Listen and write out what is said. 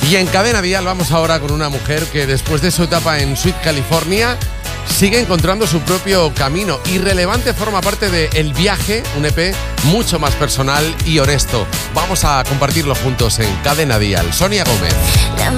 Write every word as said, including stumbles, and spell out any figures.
Y en Cadena Dial vamos ahora con una mujer que después de su etapa en Sweet California sigue encontrando su propio camino. Irrelevante forma parte de El Viaje, un E P mucho más personal y honesto. Vamos a compartirlo juntos en Cadena Dial. Sonia Gómez.